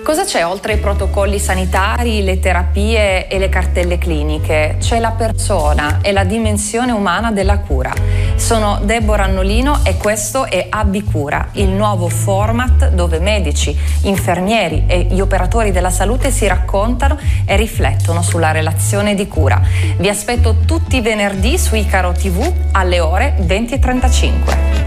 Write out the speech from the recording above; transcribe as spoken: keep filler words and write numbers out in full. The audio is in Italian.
Cosa c'è oltre i protocolli sanitari, le terapie e le cartelle cliniche? C'è la persona e la dimensione umana della cura. Sono Deborah Annolino e questo è Abicura, il nuovo format dove medici, infermieri e gli operatori della salute si raccontano e riflettono sulla relazione di cura. Vi aspetto tutti i venerdì su Icaro tivù alle ore venti e trentacinque.